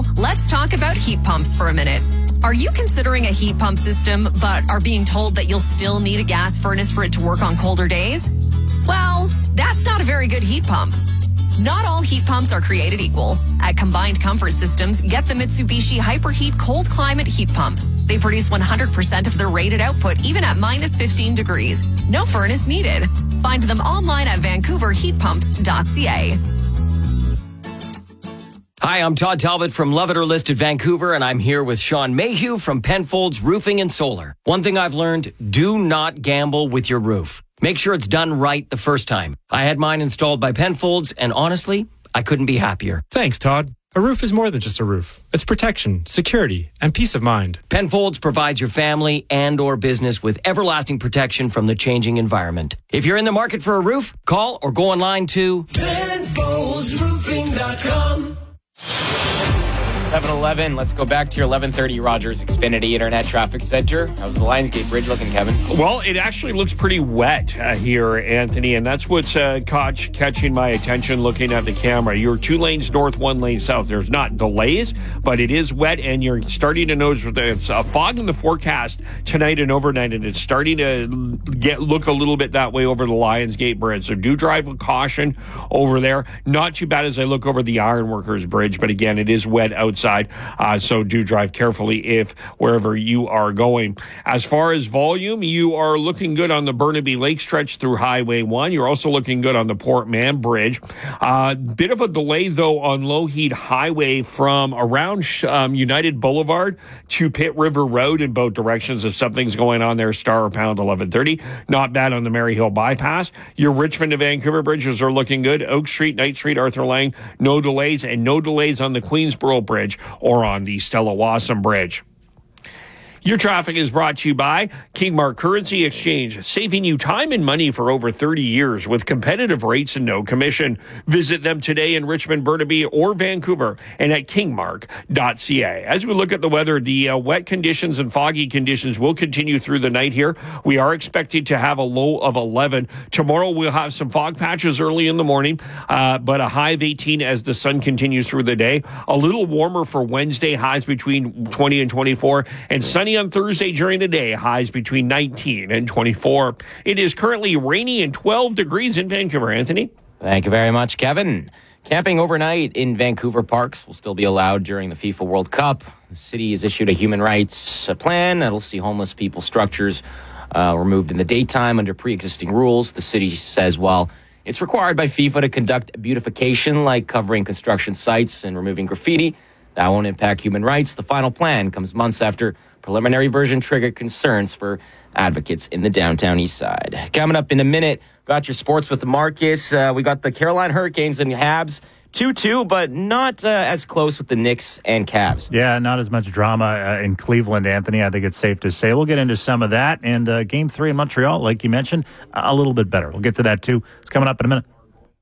Well, let's talk about heat pumps for a minute. Are you considering a heat pump system, but are being told that you'll still need a gas furnace for it to work on colder days? Well, that's not a very good heat pump. Not all heat pumps are created equal. At Combined Comfort Systems, get the Mitsubishi Hyperheat Cold Climate Heat Pump. They produce 100% of their rated output, even at minus 15 degrees. No furnace needed. Find them online at vancouverheatpumps.ca. Hi, I'm Todd Talbot from Love It or Listed Vancouver, and I'm here with Sean Mayhew from Penfolds Roofing and Solar. One thing I've learned, do not gamble with your roof. Make sure it's done right the first time. I had mine installed by Penfolds, and honestly, I couldn't be happier. Thanks, Todd. A roof is more than just a roof. It's protection, security, and peace of mind. Penfolds provides your family and or business with everlasting protection from the changing environment. If you're in the market for a roof, call or go online to PenfoldsRoofing.com. 7-Eleven, let's go back to your 1130 Rogers Xfinity Internet Traffic Center. How's the Lionsgate Bridge looking, Kevin? Well, it actually looks pretty wet here, Anthony, and that's what's catching my attention looking at the camera. You're 2 lanes north, 1 lane south. There's not delays, but it is wet, and you're starting to notice it's a fog in the forecast tonight and overnight, and it's starting to look a little bit that way over the Lionsgate Bridge. So do drive with caution over there. Not too bad as I look over the Ironworkers Bridge, but again, it is wet outside. So do drive carefully if wherever you are going. As far as volume, you are looking good on the Burnaby Lake stretch through Highway 1. You're also looking good on the Port Mann Bridge. Bit of a delay, though, on Lougheed Highway from around United Boulevard to Pitt River Road in both directions. If something's going on there, star or pound 1130. Not bad on the Maryhill Bypass. Your Richmond to Vancouver bridges are looking good. Oak Street, Knight Street, Arthur Lang, no delays, and no delays on the Queensboro Bridge or on the Stella Wasson Bridge. Your traffic is brought to you by Kingmark Currency Exchange, saving you time and money for over 30 years with competitive rates and no commission. Visit them today in Richmond, Burnaby, or Vancouver, and at kingmark.ca. As we look at the weather, the wet conditions and foggy conditions will continue through the night here. We are expected to have a low of 11. Tomorrow we'll have some fog patches early in the morning, but a high of 18 as the sun continues through the day. A little warmer for Wednesday, highs between 20 and 24, and sunny on Thursday during the day, highs between 19 and 24. It is currently rainy and 12 degrees in Vancouver. Anthony? Thank you very much, Kevin. Camping overnight in Vancouver parks will still be allowed during the FIFA World Cup. The city has issued a human rights plan that'll see homeless people structures removed in the daytime under pre-existing rules. The city says, while it's required by FIFA to conduct beautification like covering construction sites and removing graffiti, that won't impact human rights. The final plan comes months after preliminary version triggered concerns for advocates in the downtown east side. Coming up in a minute, got your sports with the Marcus. We got the Carolina Hurricanes and Habs 2-2, but not as close with the Knicks and Cavs. Yeah, not as much drama in Cleveland, Anthony. I think it's safe to say. We'll get into some of that. And Game 3 in Montreal, like you mentioned, a little bit better. We'll get to that, too. It's coming up in a minute.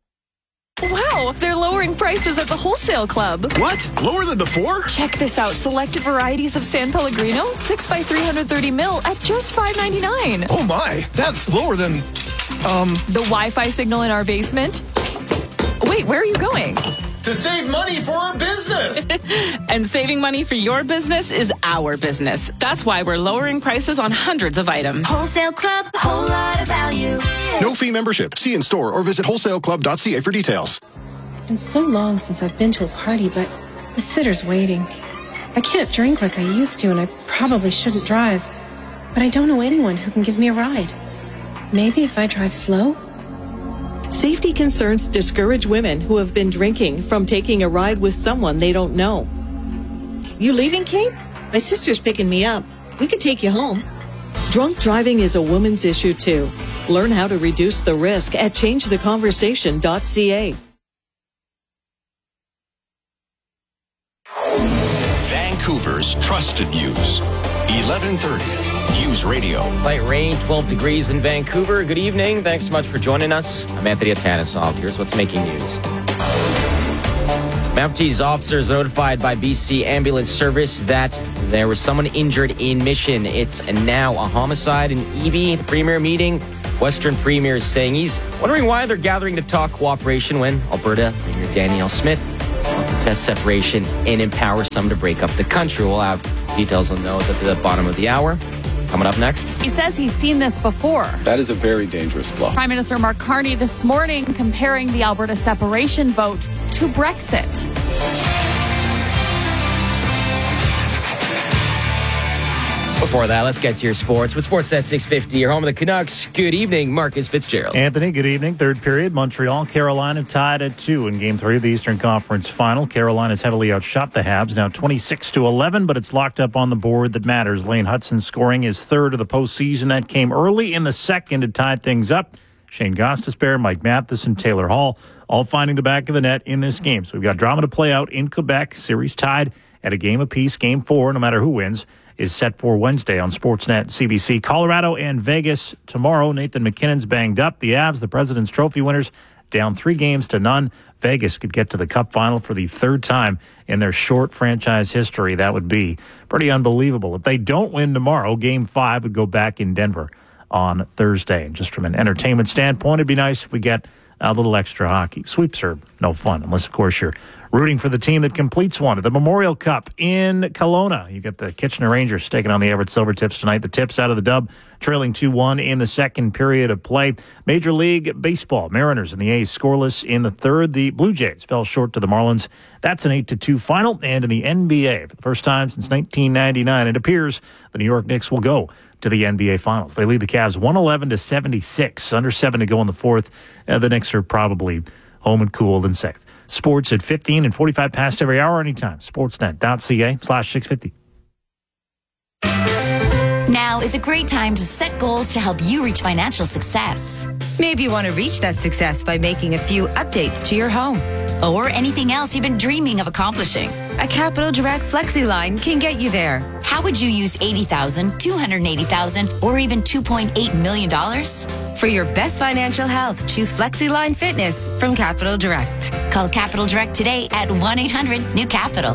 Wow, they're lowering prices at the Wholesale Club. What? Lower than before? Check this out. Selected varieties of San Pellegrino, 6 by 330 mil at just $5.99. Oh my, that's lower than, The Wi-Fi signal in our basement? Wait, where are you going? To save money for our business! And saving money for your business is our business. That's why we're lowering prices on hundreds of items. Wholesale Club, a whole lot of value. No fee membership. See in store or visit wholesaleclub.ca for details. It's been so long since I've been to a party, but the sitter's waiting. I can't drink like I used to, and I probably shouldn't drive. But I don't know anyone who can give me a ride. Maybe if I drive slow? Safety concerns discourage women who have been drinking from taking a ride with someone they don't know. You leaving, Kate? My sister's picking me up. We can take you home. Drunk driving is a woman's issue, too. Learn how to reduce the risk at changetheconversation.ca. Vancouver's trusted news. 1130 News Radio. Light rain, 12 degrees in Vancouver. Good evening. Thanks so much for joining us. I'm Anthony Atanisov. Here's what's making news. Mounties officers notified by BC Ambulance Service that there was someone injured in Mission. It's now a homicide in Evie. The Premier meeting. Western Premier is saying he's wondering why they're gathering to talk cooperation when Alberta Premier Danielle Smith test separation and empower some to break up the country. We'll have details on those at the bottom of the hour. Coming up next. He says he's seen this before. That is a very dangerous blow. Prime Minister Mark Carney this morning comparing the Alberta separation vote to Brexit. Before that, let's get to your sports. With Sportsnet 650, your home of the Canucks. Good evening, Marcus Fitzgerald. Anthony, good evening. Third period, Montreal, Carolina tied at 2 in Game 3 of the Eastern Conference Final. Carolina's heavily outshot the Habs, now 26-11, but it's locked up on the board that matters. Lane Hutson scoring his third of the postseason. That came early in the second to tie things up. Shane Gostisbehere, Mike Matheson, Taylor Hall, all finding the back of the net in this game. So we've got drama to play out in Quebec. Series tied at a game apiece. Game 4, no matter who wins, is set for Wednesday on Sportsnet CBC. Colorado and Vegas tomorrow. Nathan McKinnon's banged up. The Avs, the President's Trophy winners, down 3-0. Vegas could get to the Cup final for the third time in their short franchise history. That would be pretty unbelievable. If they don't win tomorrow, Game 5 would go back in Denver on Thursday. And just from an entertainment standpoint, it'd be nice if we get a little extra hockey. Sweeps are no fun, unless, of course, you're rooting for the team that completes one. At the Memorial Cup in Kelowna, you got the Kitchener Rangers taking on the Everett Silvertips tonight. The Tips out of the dub, trailing 2-1 in the second period of play. Major League Baseball, Mariners and the A's scoreless in the third. The Blue Jays fell short to the Marlins. That's an 8-2 final. And in the NBA, for the first time since 1999, it appears the New York Knicks will go to the NBA Finals. They lead the Cavs 111-76. Under 7 to go in the fourth. The Knicks are probably home and cooled and safe. Sports at 15 and 45 past every hour anytime. Sportsnet.ca/650. Now is a great time to set goals to help you reach financial success. Maybe you want to reach that success by making a few updates to your home. Or anything else you've been dreaming of accomplishing. A Capital Direct FlexiLine can get you there. How would you use $80,000, $280,000, or even $2.8 million? For your best financial health, choose FlexiLine Fitness from Capital Direct. Call Capital Direct today at 1-800-NEW-CAPITAL.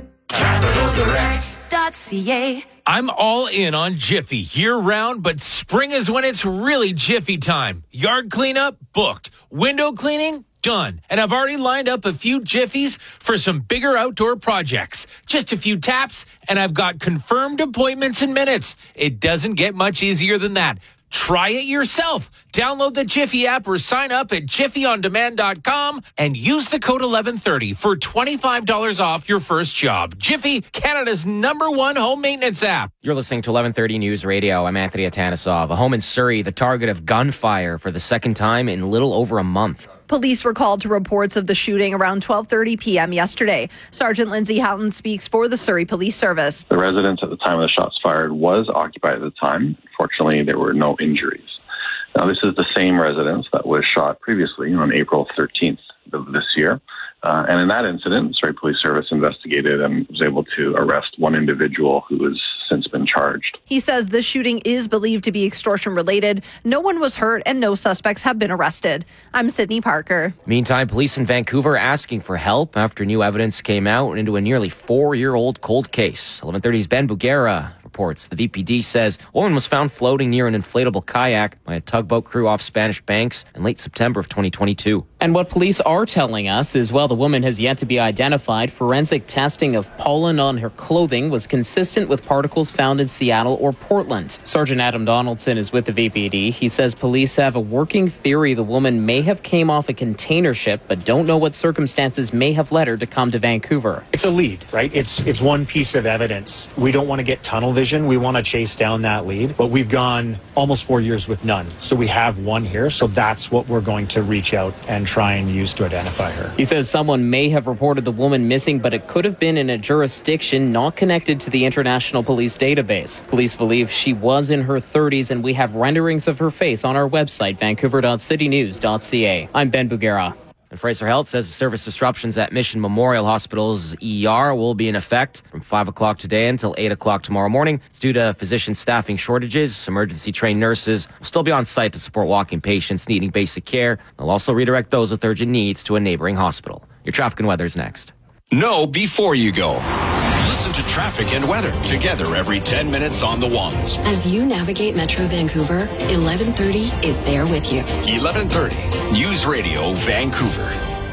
CapitalDirect.ca. I'm all in on Jiffy year-round, but spring is when it's really Jiffy time. Yard cleanup? Booked. Window cleaning? Done. And I've already lined up a few Jiffies for some bigger outdoor projects. Just a few taps, and I've got confirmed appointments in minutes. It doesn't get much easier than that. Try it yourself. Download the Jiffy app or sign up at jiffyondemand.com and use the code 1130 for $25 off your first job. Jiffy, Canada's #1 home maintenance app. You're listening to 1130 News Radio. I'm Anthony Atanasov. A home in Surrey, the target of gunfire for the second time in little over a month. Police were called to reports of the shooting around 12:30 p.m. yesterday. Sergeant Lindsay Houghton speaks for the Surrey Police Service. The residence at the time of the shots fired was occupied at the time. Fortunately, there were no injuries. Now, this is the same residence that was shot previously on April 13th of this year. And in that incident, the Surrey Police Service investigated and was able to arrest one individual who has since been charged. He says this shooting is believed to be extortion related. No one was hurt and no suspects have been arrested. I'm Sydney Parker. Meantime, police in Vancouver asking for help after new evidence came out into a nearly 4-year-old cold case. 1130's Ben Bugera reports. The VPD says a woman was found floating near an inflatable kayak by a tugboat crew off Spanish Banks in late September of 2022. And what police are telling us is, while the woman has yet to be identified, forensic testing of pollen on her clothing was consistent with particles found in Seattle or Portland. Sergeant Adam Donaldson is with the VPD. He says police have a working theory the woman may have came off a container ship, but don't know what circumstances may have led her to come to Vancouver. It's a lead, right? It's one piece of evidence. We don't want to get tunnel vision. We want to chase down that lead, but we've gone almost 4 years with none. So we have one here. So that's what we're going to reach out and try and use to identify her. He says someone may have reported the woman missing, but it could have been in a jurisdiction not connected to the International Police Database. Police believe she was in her 30s, and we have renderings of her face on our website, vancouver.citynews.ca. I'm Ben Bugera. And Fraser Health says the service disruptions at Mission Memorial Hospital's ER will be in effect from 5 o'clock today until 8 o'clock tomorrow morning. It's due to physician staffing shortages. Emergency-trained nurses will still be on site to support walk-in patients needing basic care. They'll also redirect those with urgent needs to a neighboring hospital. Your traffic and weather is next. Know before you go. Listen to traffic and weather together every 10 minutes on the ones. As you navigate Metro Vancouver, 1130 is there with you. 1130 News Radio Vancouver.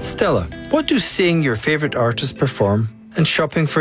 Stella, what do seeing your favorite artist perform and shopping for